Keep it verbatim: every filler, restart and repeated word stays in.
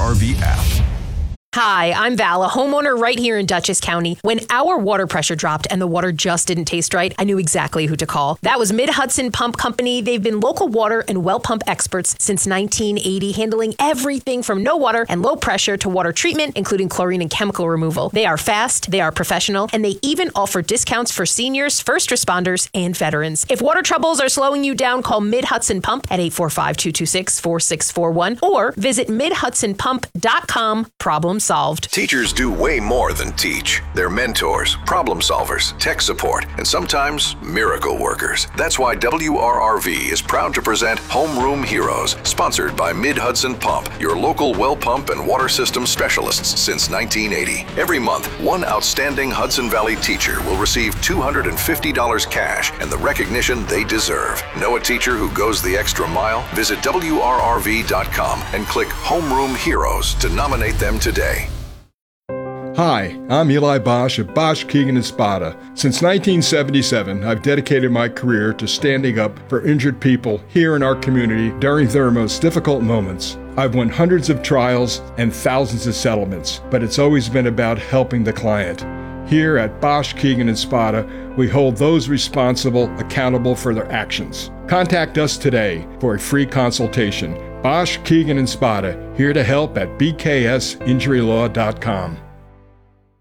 R V app. Hi, I'm Val, a homeowner right here in Dutchess County. When our water pressure dropped and the water just didn't taste right, I knew exactly who to call. That was Mid-Hudson Pump Company. They've been local water and well pump experts since nineteen eighty, handling everything from no water and low pressure to water treatment, including chlorine and chemical removal. They are fast, they are professional, and they even offer discounts for seniors, first responders, and veterans. If water troubles are slowing you down, call Mid-Hudson Pump at eight four five, two two six, four six four one or visit mid hudson pump dot com. Problem solved. Teachers do way more than teach. They're mentors, problem solvers, tech support, and sometimes miracle workers. That's why W R R V is proud to present Homeroom Heroes, sponsored by Mid-Hudson Pump, your local well pump and water system specialists since nineteen eighty. Every month, one outstanding Hudson Valley teacher will receive two hundred fifty dollars cash and the recognition they deserve. Know a teacher who goes the extra mile? Visit W R R V dot com and click Homeroom Heroes to nominate them today. Hi, I'm Eli Bosch of Bosch, Keegan and Spada. Since nineteen seventy-seven, I've dedicated my career to standing up for injured people here in our community during their most difficult moments. I've won hundreds of trials and thousands of settlements, but it's always been about helping the client. Here at Bosch, Keegan and Spada, we hold those responsible accountable for their actions. Contact us today for a free consultation. Bosch, Keegan and Spada, here to help at b k s injury law dot com.